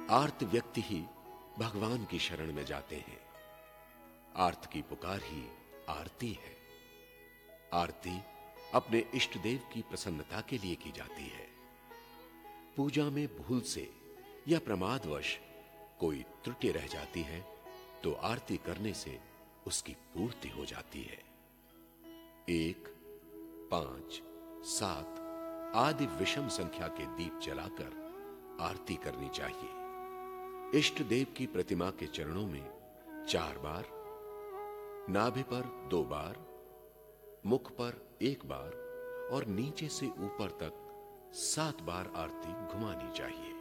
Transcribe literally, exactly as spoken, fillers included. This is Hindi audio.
आर्त व्यक्ति ही भगवान की शरण में जाते हैं। आर्त की पुकार ही आरती है। आरती अपने इष्ट देव की प्रसन्नता के लिए की जाती है। पूजा में भूल से या प्रमादवश कोई त्रुटि रह जाती है तो आरती करने से उसकी पूर्ति हो जाती है। एक, पांच, सात आदि विषम संख्या के दीप जलाकर आरती करनी चाहिए। इष्ट देव की प्रतिमा के चरणों में चार बार, नाभि पर दो बार, मुख पर एक बार और नीचे से ऊपर तक सात बार आरती घुमानी चाहिए।